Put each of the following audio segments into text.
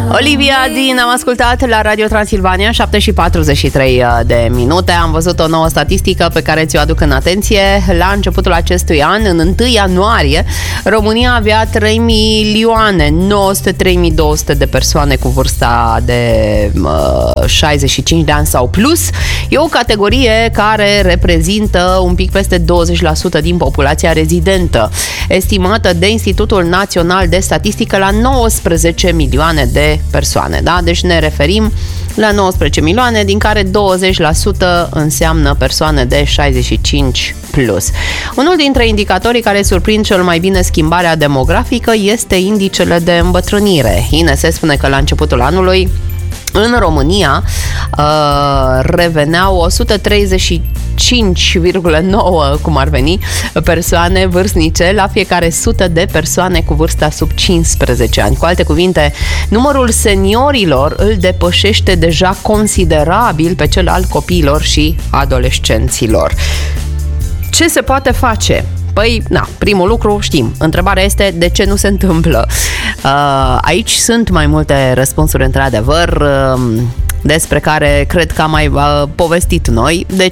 Olivia Dean am ascultat la Radio Transilvania, 7:43 de minute. Am văzut o nouă statistică pe care ți-o aduc în atenție. La începutul acestui an, în 1 ianuarie, România avea 3.903.200 de persoane cu vârsta de 65 de ani sau plus. E o categorie care reprezintă un pic peste 20% din populația rezidentă, estimată de Institutul Național de Statistică la 19 milioane de persoane. Da? Deci ne referim la 19 milioane, din care 20% înseamnă persoane de 65 plus. Unul dintre indicatorii care surprind cel mai bine schimbarea demografică este indicele de îmbătrânire. INS spune că la începutul anului în România reveneau 135,9 cum ar veni persoane vârstnice la fiecare 100 de persoane cu vârsta sub 15 ani. Cu alte cuvinte, numărul seniorilor îl depășește deja considerabil pe cel al copiilor și adolescenților. Ce se poate face? Păi, primul lucru știm. Întrebarea este de ce nu se întâmplă. Aici sunt mai multe răspunsuri, într-adevăr, despre care cred că am mai povestit noi. De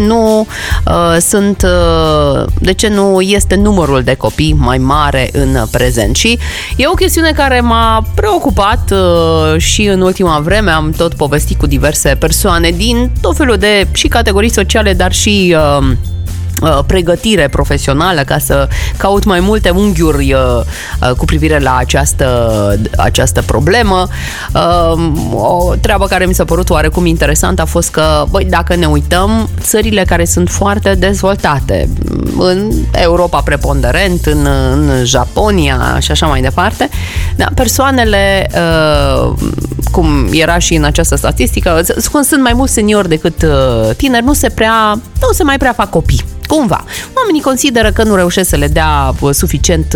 ce nu este numărul de copii mai mare în prezent? Și e o chestiune care m-a preocupat și în ultima vreme am tot povestit cu diverse persoane din tot felul de și categorii sociale, dar și pregătire profesională, ca să caut mai multe unghiuri cu privire la această problemă. O treabă care mi s-a părut oarecum interesantă a fost că, dacă ne uităm, țările care sunt foarte dezvoltate, în Europa preponderent, în Japonia și așa mai departe, persoanele, cum era și în această statistică, sunt mai mulți seniori decât tineri, nu se mai prea fac copii. Cumva. Oamenii consideră că nu reușesc să le dea suficient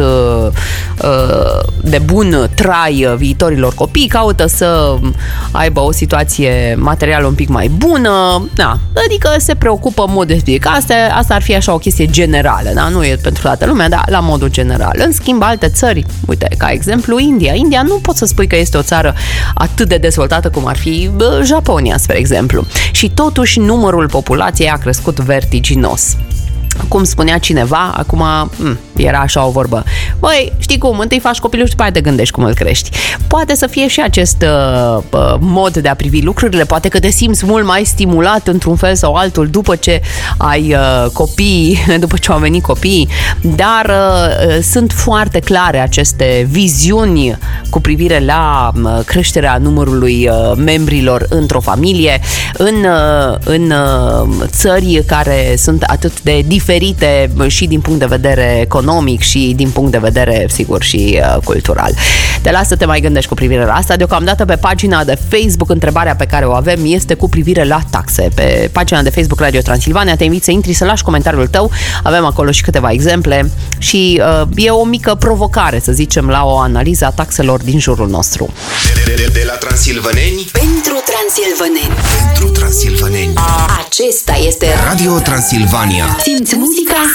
de bun trai viitorilor copii, caută să aibă o situație materială un pic mai bună, adică se preocupă în mod despic. Asta ar fi așa o chestie generală, nu e pentru toată lumea, dar la modul general. În schimb, alte țări, uite, ca exemplu India. India nu pot să spui că este o țară atât de dezvoltată cum ar fi Japonia, spre exemplu. Și totuși numărul populației a crescut vertiginos. Cum spunea cineva, acum era așa o vorbă: știi cum, întâi faci copilul și după aia te gândești cum îl crești. Poate să fie și acest mod de a privi lucrurile, poate că te simți mult mai stimulat într-un fel sau altul după ce ai copii, după ce au venit copiii, dar sunt foarte clare aceste viziuni cu privire la creșterea numărului membrilor într-o familie în țări care sunt atât de diferite și din punct de vedere economic și din punct de vedere, sigur, și cultural. Te las să te mai gândești cu privire la asta. Deocamdată pe pagina de Facebook, întrebarea pe care o avem este cu privire la taxe. Pe pagina de Facebook Radio Transilvania te invit să intri, să lași comentariul tău. Avem acolo și câteva exemple și e o mică provocare, să zicem, la o analiză a taxelor din jurul nostru. De la transilvaneni pentru transilvaneni. Pentru transilvaneni. Acesta este Radio Transilvania. Simți muzica